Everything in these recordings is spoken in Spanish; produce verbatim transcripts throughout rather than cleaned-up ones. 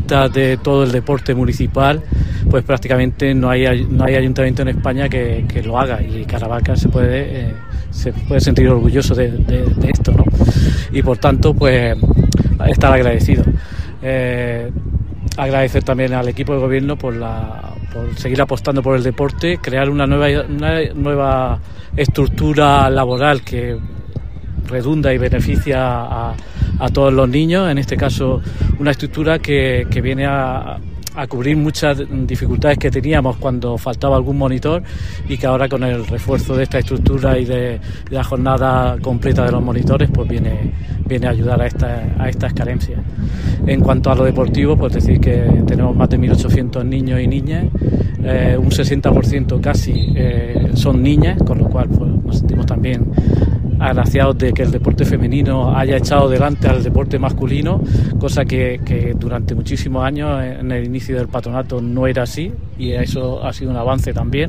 vista de todo el deporte municipal, pues prácticamente no hay no hay ayuntamiento en España que, que lo haga, y Caravaca se puede eh, se puede sentir orgulloso de, de, de esto, ¿no? Y por tanto, pues estar agradecido. Eh, agradecer también al equipo de gobierno por la por seguir apostando por el deporte, crear una nueva una nueva estructura laboral que redunda y beneficia a, a todos los niños, en este caso una estructura que, que viene a, a cubrir muchas dificultades que teníamos cuando faltaba algún monitor, y que ahora con el refuerzo de esta estructura y de, de la jornada completa de los monitores, pues viene, viene a ayudar a, esta, a estas carencias. En cuanto a lo deportivo, pues decir que tenemos más de mil ochocientos niños y niñas, eh, un sesenta por ciento casi eh, son niñas, con lo cual pues, nos sentimos también agraciados de que el deporte femenino haya echado delante al deporte masculino, cosa que, que durante muchísimos años en el inicio del patronato no era así, y eso ha sido un avance también.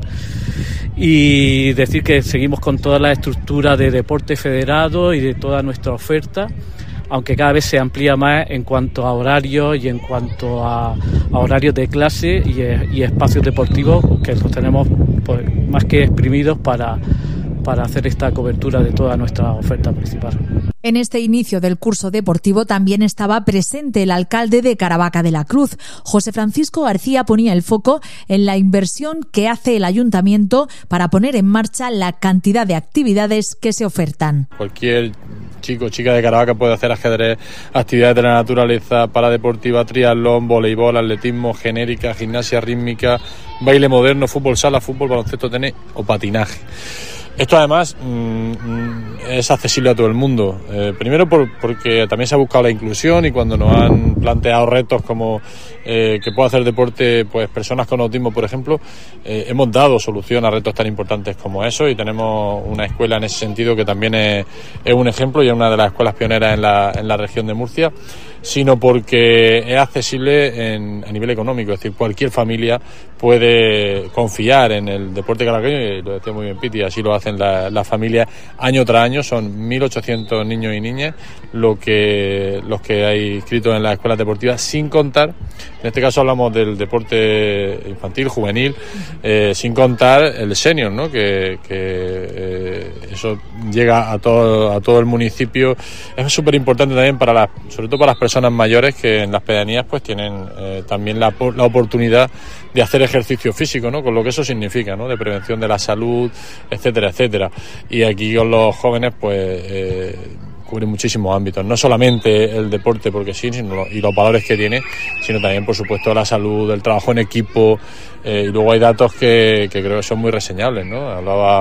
Y decir que seguimos con toda la estructura de deporte federado y de toda nuestra oferta, aunque cada vez se amplía más en cuanto a horarios y en cuanto a, a horarios de clase y, y espacios deportivos, que los tenemos pues, más que exprimidos para para hacer esta cobertura de toda nuestra oferta principal. En este inicio del curso deportivo también estaba presente el alcalde de Caravaca de la Cruz. José Francisco García ponía el foco en la inversión que hace el ayuntamiento para poner en marcha la cantidad de actividades que se ofertan. Cualquier chico o chica de Caravaca puede hacer ajedrez, actividades de la naturaleza, paradeportiva, triatlón, voleibol, atletismo, genérica, gimnasia rítmica, baile moderno, fútbol sala, fútbol, baloncesto, tenis o patinaje. Esto además mmm, es accesible a todo el mundo, eh, primero por, porque también se ha buscado la inclusión, y cuando nos han planteado retos como eh, que pueda hacer deporte pues personas con autismo, por ejemplo, eh, hemos dado solución a retos tan importantes como eso, y tenemos una escuela en ese sentido que también es, es un ejemplo y es una de las escuelas pioneras en la, en la región de Murcia, sino porque es accesible en, a nivel económico, es decir, cualquier familia puede confiar en el deporte caraqueño, y lo decía muy bien Piti, así lo hacen las la familias año tras año. Son mil ochocientos niños y niñas lo que, los que hay inscritos en las escuelas deportivas, sin contar, en este caso hablamos del deporte infantil, juvenil, eh, sin contar el senior, ¿no? que, que eh, eso llega a todo, a todo el municipio. Es súper importante también para las, sobre todo para las personas mayores que en las pedanías pues tienen eh, también la, la oportunidad de hacer ejercicio físico, ¿no? Con lo que eso significa, ¿no? De prevención de la salud, etcétera, etcétera. Y aquí con los jóvenes pues eh, cubre muchísimos ámbitos, no solamente el deporte porque sí, sino, y los valores que tiene, sino también por supuesto la salud, el trabajo en equipo, eh, y luego hay datos que, que creo que son muy reseñables, ¿no? Hablaba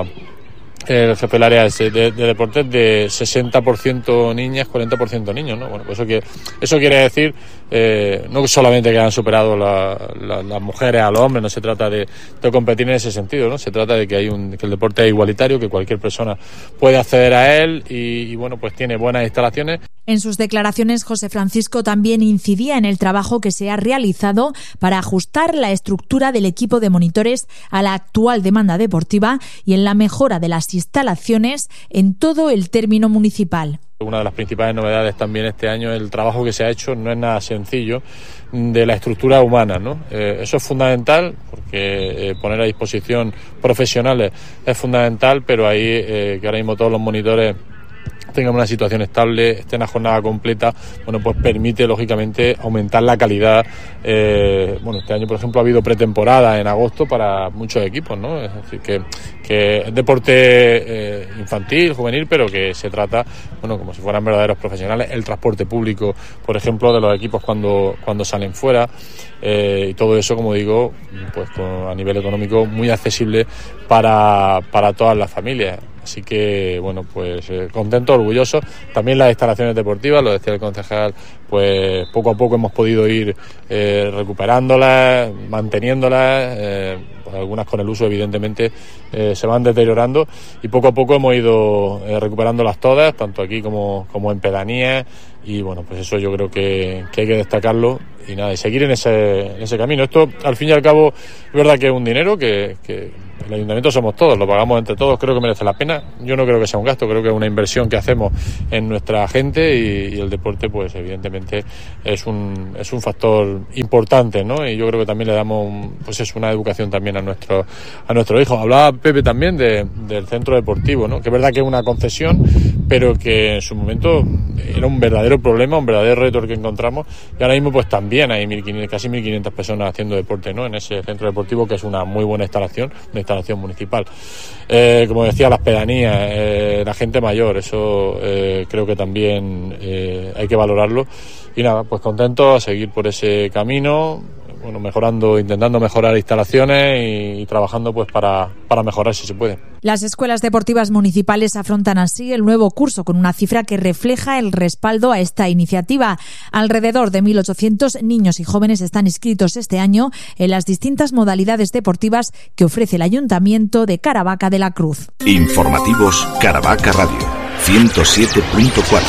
el jefe del área de, de, de deportes de sesenta por ciento niñas, cuarenta por ciento niños, ¿no? Bueno, pues eso, que, eso quiere decir eh, no solamente que han superado la, la, las mujeres a los hombres, no se trata de, de competir en ese sentido, ¿no? Se trata de que hay un, que el deporte es igualitario, que cualquier persona puede acceder a él y, y bueno, pues tiene buenas instalaciones. En sus declaraciones, José Francisco también incidía en el trabajo que se ha realizado para ajustar la estructura del equipo de monitores a la actual demanda deportiva y en la mejora de las instalaciones en todo el término municipal. Una de las principales novedades también este año es el trabajo que se ha hecho, no es nada sencillo, de la estructura humana, ¿no? Eh, eso es fundamental porque eh, poner a disposición profesionales es fundamental, pero ahí eh, que ahora mismo todos los monitores tengan una situación estable, estén a jornada completa, bueno, pues permite lógicamente aumentar la calidad. Eh, bueno, este año por ejemplo ha habido pretemporada en agosto para muchos equipos, ¿no? Es decir, que, que es deporte eh, infantil, juvenil, pero que se trata, bueno, como si fueran verdaderos profesionales. El transporte público, por ejemplo, de los equipos cuando, cuando salen fuera, eh, y todo eso, como digo, pues con, a nivel económico muy accesible para, para todas las familias. Así que, bueno, pues eh, contento, orgulloso. También las instalaciones deportivas, lo decía el concejal, pues poco a poco hemos podido ir eh, recuperándolas, manteniéndolas, eh, pues algunas con el uso evidentemente eh, se van deteriorando, y poco a poco hemos ido eh, recuperándolas todas, tanto aquí como, como en pedanías, y bueno, pues eso yo creo que, que hay que destacarlo y nada, y seguir en ese, en ese camino. Esto, al fin y al cabo, es verdad que es un dinero que, que el ayuntamiento somos todos, lo pagamos entre todos, creo que merece la pena. Yo no creo que sea un gasto, creo que es una inversión que hacemos en nuestra gente y, y el deporte, pues evidentemente es un es un factor importante, ¿no? Y yo creo que también le damos un, pues es una educación también a nuestro a nuestros hijos. Hablaba Pepe también de, del centro deportivo, ¿no? Que es verdad que es una concesión, pero que en su momento era un verdadero problema, un verdadero reto el que encontramos, y ahora mismo pues también hay mil quinientas, casi mil quinientas personas haciendo deporte, ¿no? En ese centro deportivo, que es una muy buena instalación, una instalación municipal. Eh, como decía, las pedanías, eh, la gente mayor, eso eh, creo que también eh, hay que valorarlo. Y nada, pues contento a seguir por ese camino, bueno, mejorando, intentando mejorar instalaciones y, y trabajando pues para, para mejorar si se puede. Las escuelas deportivas municipales afrontan así el nuevo curso con una cifra que refleja el respaldo a esta iniciativa. Alrededor de mil ochocientos niños y jóvenes están inscritos este año en las distintas modalidades deportivas que ofrece el Ayuntamiento de Caravaca de la Cruz. Informativos Caravaca Radio, ciento siete punto cuatro.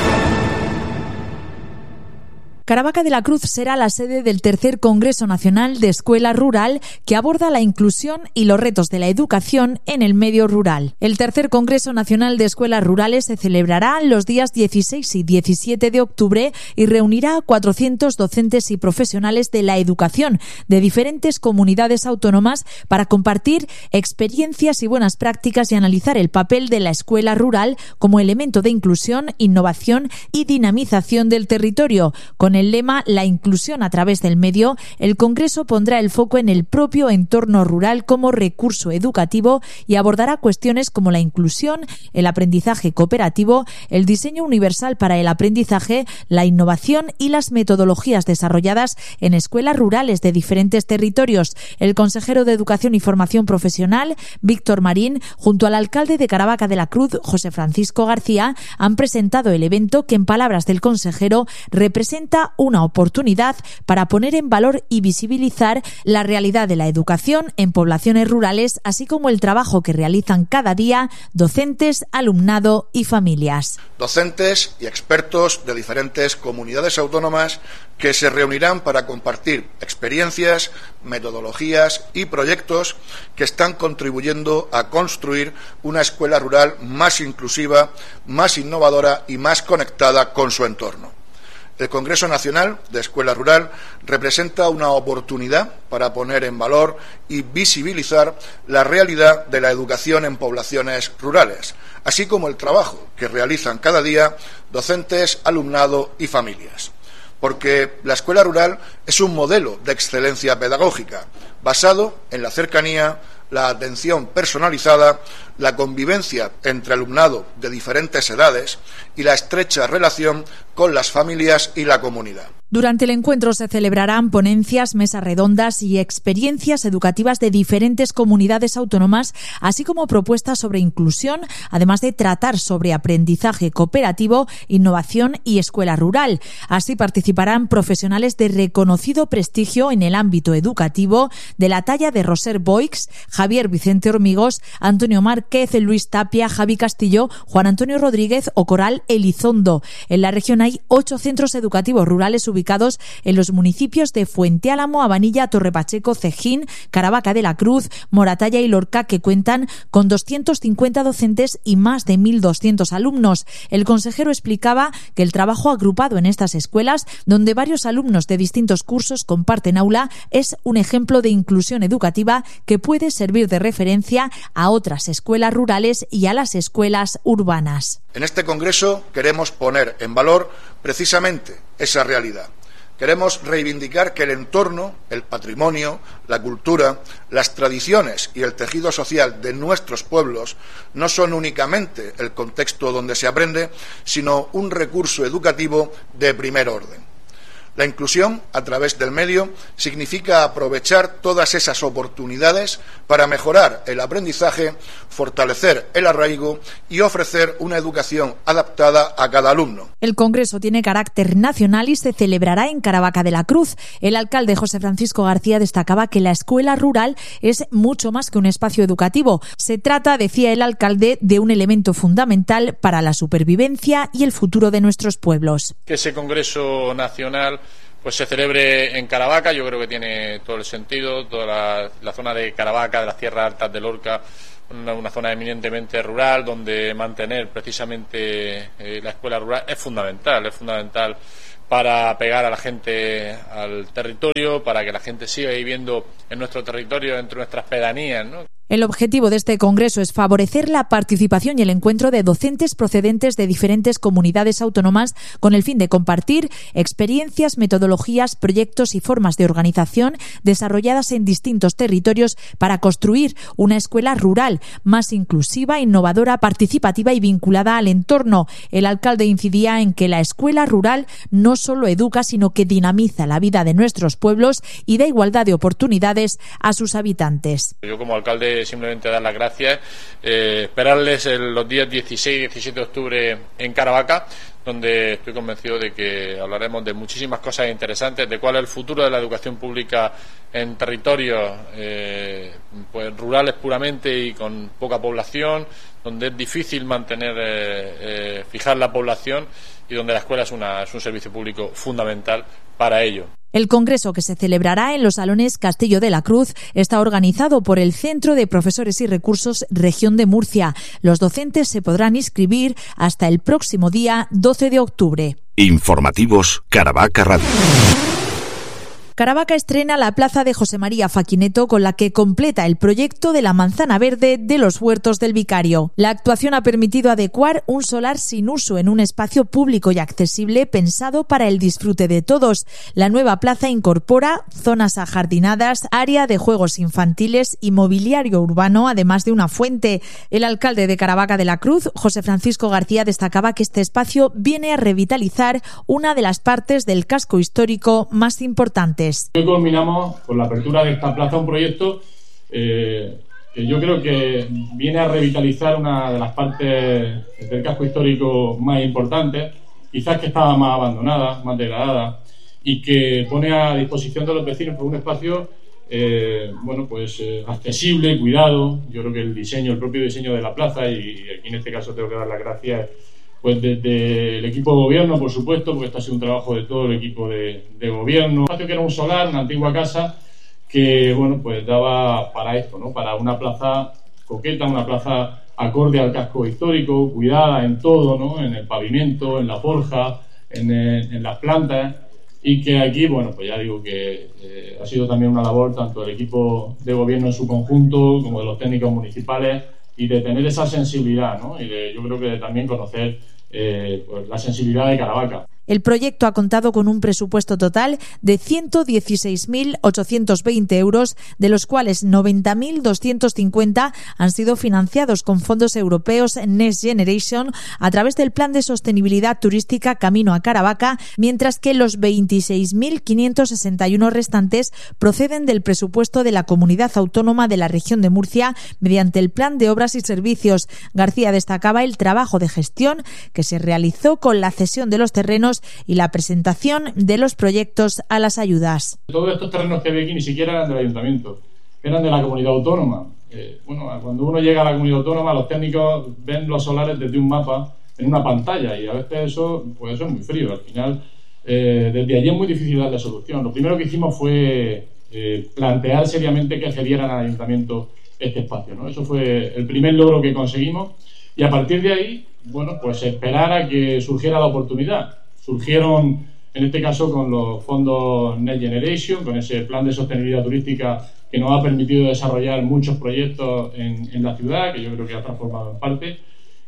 Caravaca de la Cruz será la sede del tercer Congreso Nacional de Escuela Rural, que aborda la inclusión y los retos de la educación en el medio rural. El tercer Congreso Nacional de Escuelas Rurales se celebrará los días dieciséis y diecisiete de octubre y reunirá a cuatrocientos docentes y profesionales de la educación de diferentes comunidades autónomas para compartir experiencias y buenas prácticas y analizar el papel de la escuela rural como elemento de inclusión, innovación y dinamización del territorio. Con el lema "La inclusión a través del medio", el Congreso pondrá el foco en el propio entorno rural como recurso educativo y abordará cuestiones como la inclusión, el aprendizaje cooperativo, el diseño universal para el aprendizaje, la innovación y las metodologías desarrolladas en escuelas rurales de diferentes territorios. El consejero de Educación y Formación Profesional, Víctor Marín, junto al alcalde de Caravaca de la Cruz, José Francisco García, han presentado el evento que, en palabras del consejero, representa una oportunidad para poner en valor y visibilizar la realidad de la educación en poblaciones rurales, así como el trabajo que realizan cada día docentes, alumnado y familias. Docentes y expertos de diferentes comunidades autónomas que se reunirán para compartir experiencias, metodologías y proyectos que están contribuyendo a construir una escuela rural más inclusiva, más innovadora y más conectada con su entorno. El Congreso Nacional de Escuela Rural representa una oportunidad para poner en valor y visibilizar la realidad de la educación en poblaciones rurales, así como el trabajo que realizan cada día docentes, alumnado y familias. Porque la escuela rural es un modelo de excelencia pedagógica basado en la cercanía, la atención personalizada, la convivencia entre alumnado de diferentes edades y la estrecha relación con las familias y la comunidad. Durante el encuentro se celebrarán ponencias, mesas redondas y experiencias educativas de diferentes comunidades autónomas, así como propuestas sobre inclusión, además de tratar sobre aprendizaje cooperativo, innovación y escuela rural. Así participarán profesionales de reconocido prestigio en el ámbito educativo, de la talla de Roser Boix, Javier Vicente Hormigos, Antonio Márquez, Luis Tapia, Javi Castillo, Juan Antonio Rodríguez o Coral Elizondo. En la región hay ocho centros educativos rurales ubicados en los municipios de Fuente Álamo, Abanilla, Torrepacheco, Cejín, Caravaca de la Cruz, Moratalla y Lorca, que cuentan con doscientos cincuenta docentes y más de mil doscientos alumnos. El consejero explicaba que el trabajo agrupado en estas escuelas, donde varios alumnos de distintos cursos comparten aula, es un ejemplo de inclusión educativa que puede servir de referencia a otras escuelas rurales y a las escuelas urbanas. En este congreso queremos poner en valor precisamente esa realidad. Queremos reivindicar que el entorno, el patrimonio, la cultura, las tradiciones y el tejido social de nuestros pueblos no son únicamente el contexto donde se aprende, sino un recurso educativo de primer orden. La inclusión a través del medio significa aprovechar todas esas oportunidades para mejorar el aprendizaje, fortalecer el arraigo y ofrecer una educación adaptada a cada alumno. El Congreso tiene carácter nacional y se celebrará en Caravaca de la Cruz. El alcalde José Francisco García destacaba que la escuela rural es mucho más que un espacio educativo. Se trata, decía el alcalde, de un elemento fundamental para la supervivencia y el futuro de nuestros pueblos. Que ese Congreso Nacional pues se celebre en Caravaca. Yo creo que tiene todo el sentido. Toda la, la zona de Caravaca, de las tierras altas de Lorca, una, una zona eminentemente rural, donde mantener precisamente eh, la escuela rural es fundamental, es fundamental para pegar a la gente al territorio, para que la gente siga viviendo en nuestro territorio, entre nuestras pedanías, ¿no? El objetivo de este congreso es favorecer la participación y el encuentro de docentes procedentes de diferentes comunidades autónomas con el fin de compartir experiencias, metodologías, proyectos y formas de organización desarrolladas en distintos territorios para construir una escuela rural más inclusiva, innovadora, participativa y vinculada al entorno. El alcalde incidía en que la escuela rural no solo educa, sino que dinamiza la vida de nuestros pueblos y da igualdad de oportunidades a sus habitantes. Yo como alcalde simplemente dar las gracias, eh, esperarles el, los días dieciséis y diecisiete de octubre en Caravaca, donde estoy convencido de que hablaremos de muchísimas cosas interesantes, de cuál es el futuro de la educación pública en territorios eh, pues rurales puramente y con poca población, donde es difícil mantener, eh, eh, fijar la población y donde la escuela es, una, es un servicio público fundamental para ello. El congreso, que se celebrará en los Salones Castillo de la Cruz, está organizado por el Centro de Profesores y Recursos Región de Murcia. Los docentes se podrán inscribir hasta el próximo día doce de octubre. Informativos Caravaca Radio. Caravaca estrena la plaza de José María Faquineto, con la que completa el proyecto de la manzana verde de los huertos del Vicario. La actuación ha permitido adecuar un solar sin uso en un espacio público y accesible pensado para el disfrute de todos. La nueva plaza incorpora zonas ajardinadas, área de juegos infantiles y mobiliario urbano, además de una fuente. El alcalde de Caravaca de la Cruz, José Francisco García, destacaba que este espacio viene a revitalizar una de las partes del casco histórico más importantes. Hoy culminamos con la apertura de esta plaza, un proyecto eh, que yo creo que viene a revitalizar una de las partes del casco histórico más importantes, quizás que estaba más abandonada, más degradada, y que pone a disposición de los vecinos por un espacio eh, bueno, pues eh, accesible, cuidado. Yo creo que el diseño, el propio diseño de la plaza, y aquí en este caso tengo que dar las gracias pues desde el equipo de gobierno, por supuesto, porque este ha sido un trabajo de todo el equipo de, de gobierno. Un espacio que era un solar, una antigua casa, que bueno, pues daba para esto, ¿no? Para una plaza coqueta, una plaza acorde al casco histórico, cuidada en todo, ¿no? En el pavimento, en la forja, en, el, en las plantas, y que aquí, bueno, pues ya digo que eh, ha sido también una labor tanto del equipo de gobierno en su conjunto como de los técnicos municipales, y de tener esa sensibilidad, ¿no? Y de, yo creo que de también conocer eh, pues la sensibilidad de Caravaca. El proyecto ha contado con un presupuesto total de ciento dieciséis mil ochocientos veinte euros, de los cuales noventa mil doscientos cincuenta han sido financiados con fondos europeos Next Generation a través del Plan de Sostenibilidad Turística Camino a Caravaca, mientras que los veintiséis mil quinientos sesenta y uno restantes proceden del presupuesto de la Comunidad Autónoma de la Región de Murcia mediante el Plan de Obras y Servicios. García destacaba el trabajo de gestión que se realizó con la cesión de los terrenos y la presentación de los proyectos a las ayudas. Todos estos terrenos que ve aquí ni siquiera eran del ayuntamiento, eran de la comunidad autónoma. Eh, bueno, cuando uno llega a la comunidad autónoma, los técnicos ven los solares desde un mapa en una pantalla, y a veces eso, pues eso es muy frío. Al final, eh, desde allí es muy difícil darle solución. Lo primero que hicimos fue eh, plantear seriamente que cedieran al ayuntamiento este espacio, ¿no? Eso fue el primer logro que conseguimos, y a partir de ahí, bueno, pues esperar a que surgiera la oportunidad. Surgieron, en este caso, con los fondos Next Generation, con ese plan de sostenibilidad turística que nos ha permitido desarrollar muchos proyectos en, en la ciudad, que yo creo que ha transformado en parte,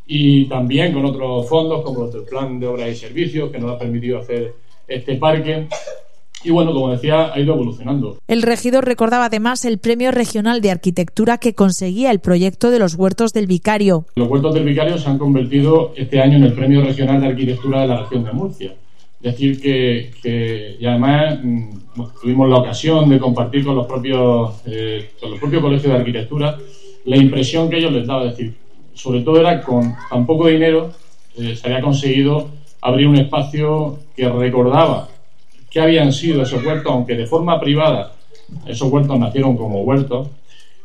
y también con otros fondos como los del Plan de Obras y Servicios, que nos ha permitido hacer este parque. Y bueno, como decía, ha ido evolucionando. El regidor recordaba además el Premio Regional de Arquitectura que conseguía el proyecto de los Huertos del Vicario. Los Huertos del Vicario se han convertido este año en el Premio Regional de Arquitectura de la Región de Murcia. Es decir, que, que y además bueno, tuvimos la ocasión de compartir con los propios eh, con los propios colegios de arquitectura la impresión que ellos les daba. Es decir, sobre todo era con tan poco dinero eh, se había conseguido abrir un espacio que recordaba qué habían sido esos huertos, aunque de forma privada esos huertos nacieron como huertos,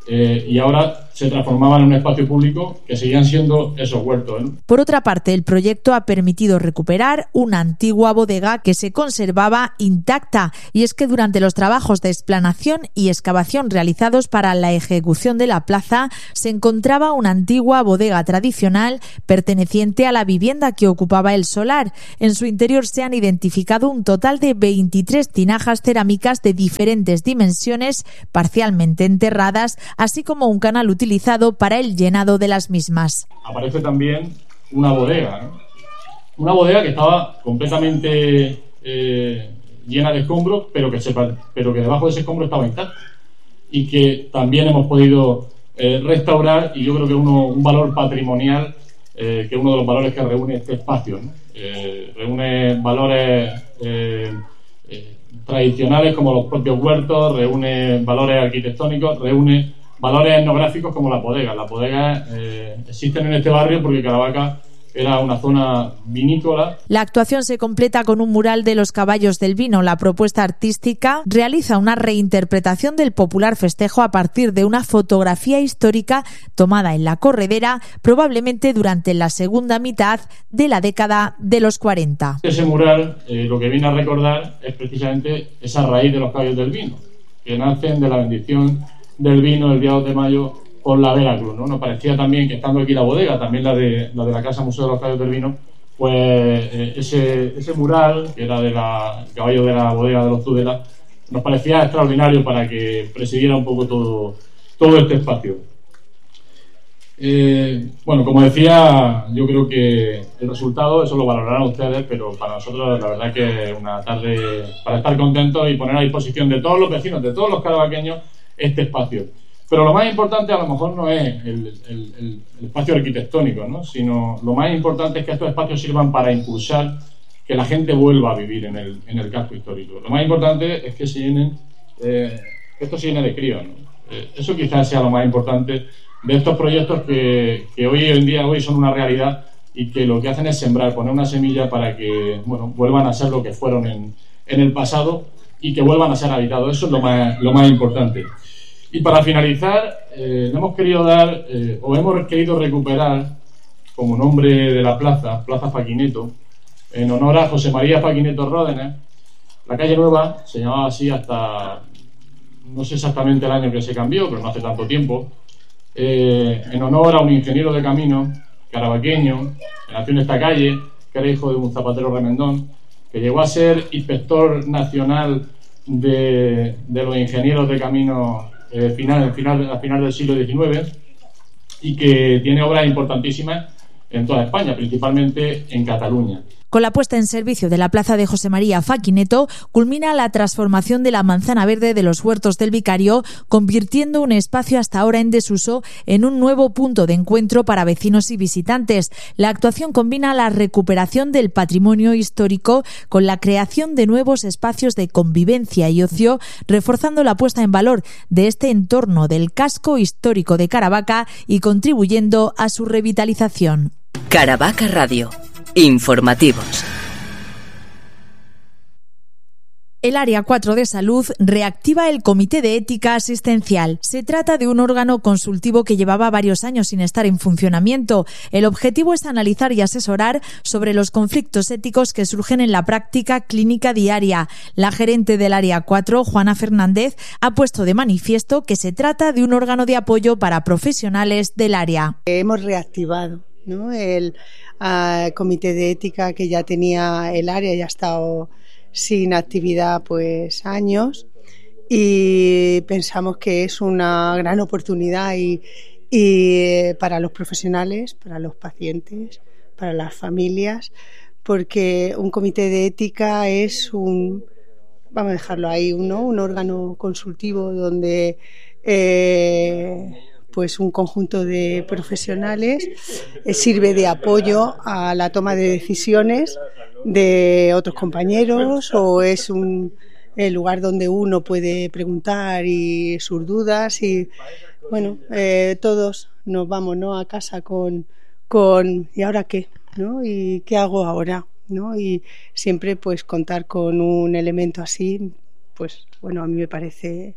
Eh, y ahora se transformaban en un espacio público que seguían siendo esos huertos, ¿no? Por otra parte, el proyecto ha permitido recuperar una antigua bodega que se conservaba intacta, y es que durante los trabajos de explanación y excavación realizados para la ejecución de la plaza se encontraba una antigua bodega tradicional perteneciente a la vivienda que ocupaba el solar. En su interior se han identificado un total de veintitrés tinajas cerámicas de diferentes dimensiones parcialmente enterradas, así como un canal utilizado para el llenado de las mismas. Aparece también una bodega, ¿no? Una bodega que estaba completamente eh, llena de escombros, pero que, se, pero que debajo de ese escombro estaba intacta, y que también hemos podido eh, restaurar, y yo creo que uno, un valor patrimonial, eh, que es uno de los valores que reúne este espacio, ¿no? Eh, reúne valores eh, eh, tradicionales como los propios huertos, reúne valores arquitectónicos, reúne valores etnográficos como las bodegas. Las bodegas eh, existen en este barrio porque Caravaca era una zona vinícola. La actuación se completa con un mural de los caballos del vino. La propuesta artística realiza una reinterpretación del popular festejo a partir de una fotografía histórica tomada en la corredera, probablemente durante la segunda mitad de la década de los cuarenta. Ese mural eh, lo que viene a recordar es precisamente esa raíz de los caballos del vino, que nacen de la bendición del vino el día dos de mayo por la Veracruz, ¿no? Nos parecía también que, estando aquí la bodega, también la de la de la Casa Museo de los Caballos del Vino, pues eh, ese, ese mural, que era de la el caballo de la bodega de los Tudela, nos parecía extraordinario para que presidiera un poco todo, todo este espacio. Eh, bueno, como decía, yo creo que el resultado, eso lo valorarán ustedes, pero para nosotros la verdad que es una tarde para estar contentos y poner a disposición de todos los vecinos, de todos los caravaqueños, este espacio. Pero lo más importante a lo mejor no es el, el, el, el espacio arquitectónico, ¿no? Sino lo más importante es que estos espacios sirvan para impulsar que la gente vuelva a vivir en el, en el casco histórico. Lo más importante es que se llenen, eh, que esto se llene de críos, ¿no? Eh, eso quizás sea lo más importante de estos proyectos que, que hoy en día hoy son una realidad y que lo que hacen es sembrar, poner una semilla para que, bueno, vuelvan a ser lo que fueron en, en el pasado y que vuelvan a ser habitados. Eso es lo más, lo más importante. Y para finalizar, eh, le hemos querido dar, eh, o hemos querido recuperar, como nombre de la plaza, Plaza Faquineto, en honor a José María Faquineto Ródenas. La calle Nueva se llamaba así hasta, no sé exactamente el año que se cambió, pero no hace tanto tiempo, eh, en honor a un ingeniero de camino caravaqueño, que nació en esta calle, que era hijo de un zapatero remendón, que llegó a ser inspector nacional de, de los ingenieros de camino eh, final, final, a final del siglo diecinueve, y que tiene obras importantísimas en toda España, principalmente en Cataluña. Con la puesta en servicio de la plaza de José María Faquineto, culmina la transformación de la manzana verde de los huertos del Vicario, convirtiendo un espacio hasta ahora en desuso en un nuevo punto de encuentro para vecinos y visitantes. La actuación combina la recuperación del patrimonio histórico con la creación de nuevos espacios de convivencia y ocio, reforzando la puesta en valor de este entorno del casco histórico de Caravaca y contribuyendo a su revitalización. Caravaca Radio. Informativos. El Área cuatro de Salud reactiva el Comité de Ética Asistencial. Se trata de un órgano consultivo que llevaba varios años sin estar en funcionamiento. El objetivo es analizar y asesorar sobre los conflictos éticos que surgen en la práctica clínica diaria. La gerente del Área cuatro, Juana Fernández, ha puesto de manifiesto que se trata de un órgano de apoyo para profesionales del área. Hemos reactivado, ¿no?, el uh, comité de ética que ya tenía el área, ya ha estado sin actividad pues años, y pensamos que es una gran oportunidad y, y para los profesionales, para los pacientes, para las familias, porque un comité de ética es un, vamos a dejarlo ahí, ¿no?, un órgano consultivo donde eh, pues un conjunto de profesionales eh, sirve de apoyo a la toma de decisiones de otros compañeros, o es un el lugar donde uno puede preguntar y sus dudas, y bueno, eh, todos nos vamos, ¿no?, a casa con, con ¿y ahora qué?, ¿no?, y ¿qué hago ahora?, ¿no? Y siempre pues contar con un elemento así, pues bueno, a mí me parece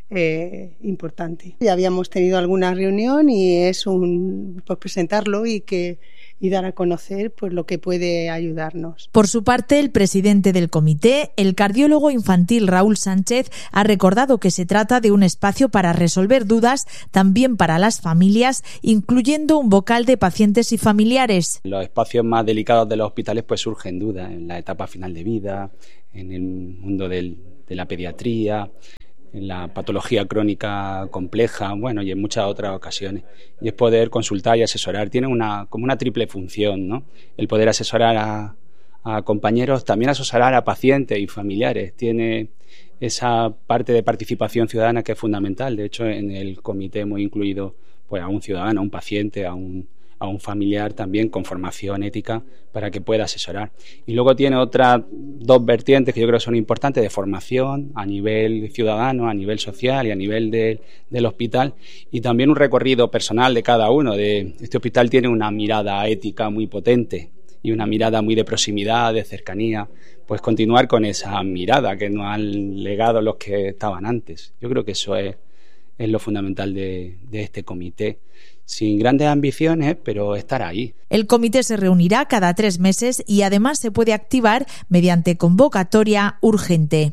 eh, importante. Ya habíamos tenido alguna reunión y es un pues presentarlo y que y dar a conocer pues lo que puede ayudarnos. Por su parte, el presidente del comité, el cardiólogo infantil Raúl Sánchez, ha recordado que se trata de un espacio para resolver dudas también para las familias, incluyendo un vocal de pacientes y familiares. Los espacios más delicados de los hospitales pues surgen dudas en la etapa final de vida, en el mundo del, de la pediatría, en la patología crónica compleja, bueno, y en muchas otras ocasiones. Y es poder consultar y asesorar. Tiene una como una triple función, ¿no? El poder asesorar a, a compañeros, también asesorar a pacientes y familiares. Tiene esa parte de participación ciudadana que es fundamental. De hecho, en el comité hemos incluido pues, a un ciudadano, a un paciente, a un, a un familiar también con formación ética para que pueda asesorar. Y luego tiene otras dos vertientes que yo creo que son importantes de formación a nivel ciudadano, a nivel social y a nivel de, del hospital, y también un recorrido personal de cada uno. De, este hospital tiene una mirada ética muy potente y una mirada muy de proximidad, de cercanía, pues continuar con esa mirada que nos han legado los que estaban antes. Yo creo que eso es, es lo fundamental de, de este comité. Sin grandes ambiciones, pero estar ahí. El comité se reunirá cada tres meses y además se puede activar mediante convocatoria urgente.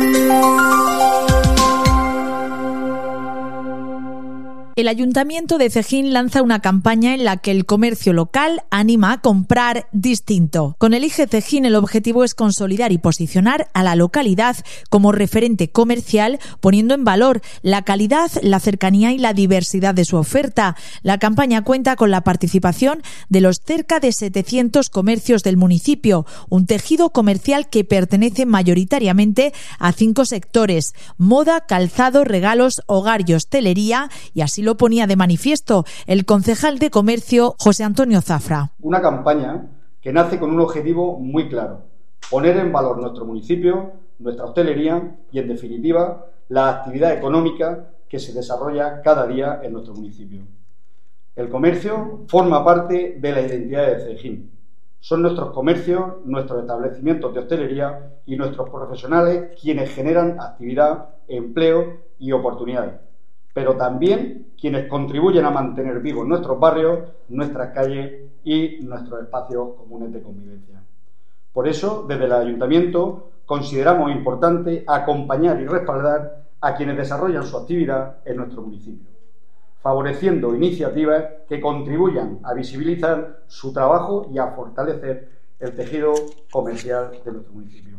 El Ayuntamiento de Cejín lanza una campaña en la que el comercio local anima a comprar distinto. Con Elige Cejín el objetivo es consolidar y posicionar a la localidad como referente comercial, poniendo en valor la calidad, la cercanía y la diversidad de su oferta. La campaña cuenta con la participación de los cerca de setecientos comercios del municipio, un tejido comercial que pertenece mayoritariamente a cinco sectores: moda, calzado, regalos, hogar y hostelería, y así lo ponía de manifiesto el concejal de Comercio, José Antonio Zafra. Una campaña que nace con un objetivo muy claro: poner en valor nuestro municipio, nuestra hostelería y, en definitiva, la actividad económica que se desarrolla cada día en nuestro municipio. El comercio forma parte de la identidad de Cejín. Son nuestros comercios, nuestros establecimientos de hostelería y nuestros profesionales quienes generan actividad, empleo y oportunidades, pero también quienes contribuyen a mantener vivos nuestros barrios, nuestras calles y nuestros espacios comunes de convivencia. Por eso, desde el Ayuntamiento, consideramos importante acompañar y respaldar a quienes desarrollan su actividad en nuestro municipio, favoreciendo iniciativas que contribuyan a visibilizar su trabajo y a fortalecer el tejido comercial de nuestro municipio.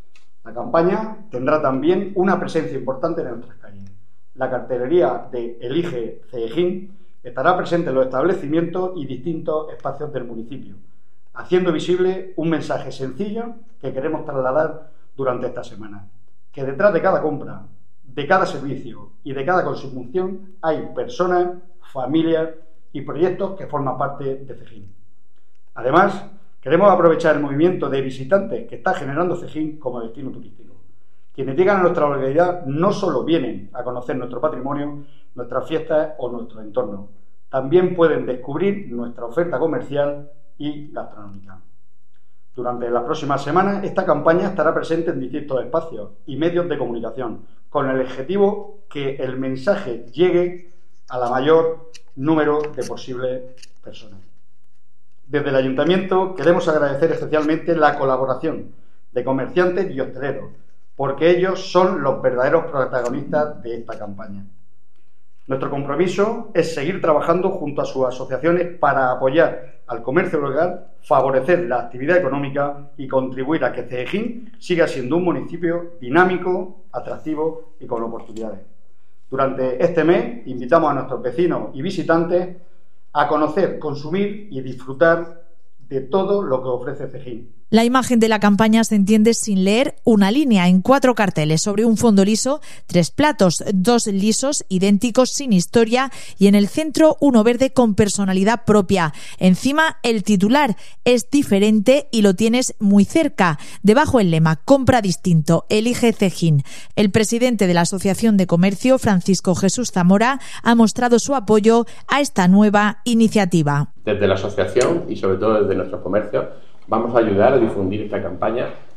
La campaña tendrá también una presencia importante en nuestras calles. La cartelería de Elige Cejín estará presente en los establecimientos y distintos espacios del municipio, haciendo visible un mensaje sencillo que queremos trasladar durante esta semana: que detrás de cada compra, de cada servicio y de cada consumición hay personas, familias y proyectos que forman parte de Cejín. Además, queremos aprovechar el movimiento de visitantes que está generando Cejín como destino turístico. Quienes llegan a nuestra localidad no solo vienen a conocer nuestro patrimonio, nuestras fiestas o nuestro entorno, también pueden descubrir nuestra oferta comercial y gastronómica. Durante las próximas semanas, esta campaña estará presente en distintos espacios y medios de comunicación, con el objetivo que el mensaje llegue a la mayor número de posibles personas. Desde el Ayuntamiento queremos agradecer especialmente la colaboración de comerciantes y hosteleros, porque ellos son los verdaderos protagonistas de esta campaña. Nuestro compromiso es seguir trabajando junto a sus asociaciones para apoyar al comercio local, favorecer la actividad económica y contribuir a que Cejín siga siendo un municipio dinámico, atractivo y con oportunidades. Durante este mes invitamos a nuestros vecinos y visitantes a conocer, consumir y disfrutar de todo lo que ofrece Cejín. La imagen de la campaña se entiende sin leer una línea en cuatro carteles sobre un fondo liso, tres platos, dos lisos idénticos sin historia y en el centro uno verde con personalidad propia. Encima el titular: es diferente y lo tienes muy cerca. Debajo el lema: compra distinto, elige Cejín. El presidente de la Asociación de Comercio, Francisco Jesús Zamora, ha mostrado su apoyo a esta nueva iniciativa. Desde la asociación y sobre todo desde nuestros comercios vamos a ayudar a difundir esta campaña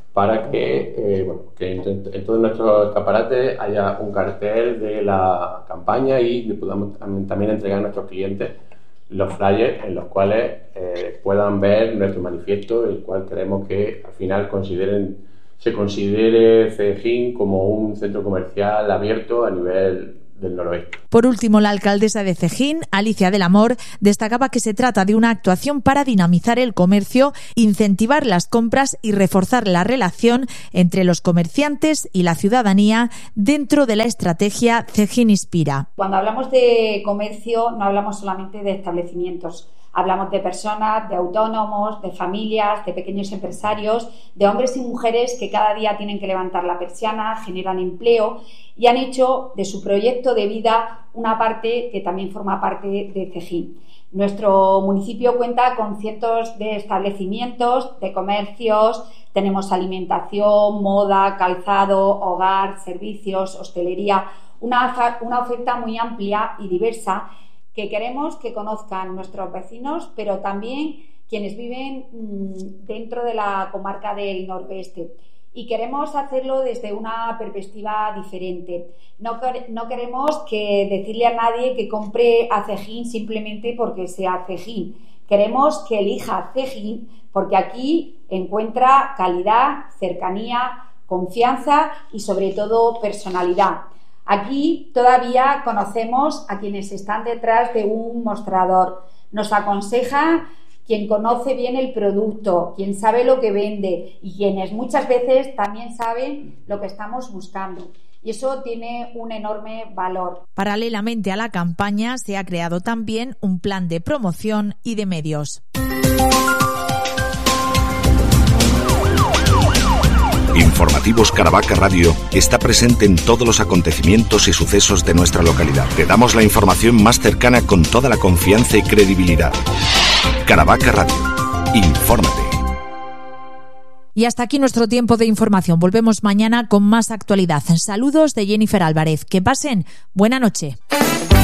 para que, eh, bueno, que en, en todos nuestros escaparates haya un cartel de la campaña y podamos también entregar a nuestros clientes los flyers en los cuales eh, puedan ver nuestro manifiesto, el cual queremos que al final consideren, se considere Cejín como un centro comercial abierto a nivel del noroeste. Por último, la alcaldesa de Cejín, Alicia del Amor, destacaba que se trata de una actuación para dinamizar el comercio, incentivar las compras y reforzar la relación entre los comerciantes y la ciudadanía dentro de la estrategia Cejín Inspira. Cuando hablamos de comercio no hablamos solamente de establecimientos. Hablamos de personas, de autónomos, de familias, de pequeños empresarios, de hombres y mujeres que cada día tienen que levantar la persiana, generan empleo y han hecho de su proyecto de vida una parte que también forma parte de Cejín. Nuestro municipio cuenta con cientos de establecimientos, de comercios, tenemos alimentación, moda, calzado, hogar, servicios, hostelería, una, una oferta muy amplia y diversa que queremos que conozcan nuestros vecinos, pero también quienes viven mmm, dentro de la comarca del noroeste. Y queremos hacerlo desde una perspectiva diferente. No, no queremos que decirle a nadie que compre a Cejín simplemente porque sea Cejín. Queremos que elija Cejín porque aquí encuentra calidad, cercanía, confianza y sobre todo personalidad. Aquí todavía conocemos a quienes están detrás de un mostrador. Nos aconseja quien conoce bien el producto, quien sabe lo que vende y quienes muchas veces también saben lo que estamos buscando. Y eso tiene un enorme valor. Paralelamente a la campaña se ha creado también un plan de promoción y de medios. Informativos Caravaca Radio está presente en todos los acontecimientos y sucesos de nuestra localidad. Te damos la información más cercana con toda la confianza y credibilidad. Caravaca Radio. Infórmate. Y hasta aquí nuestro tiempo de información. Volvemos mañana con más actualidad. Saludos de Jennifer Álvarez. Que pasen buena noche.